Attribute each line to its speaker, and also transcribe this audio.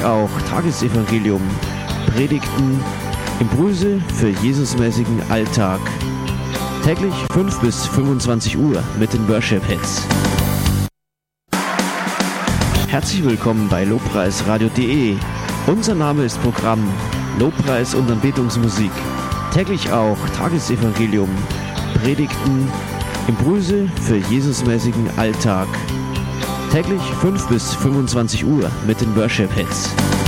Speaker 1: Auch Tagesevangelium, Predigten, Impulse für Jesusmäßigen Alltag. Täglich 5 bis 25 Uhr mit den Worship-Hits. Herzlich willkommen bei lobpreisradio.de. Unser Name ist Programm Lobpreis und Anbetungsmusik. Täglich auch Tagesevangelium, Predigten, Impulse für Jesusmäßigen Alltag. Täglich 5 bis 25 Uhr mit den Worship-Hits.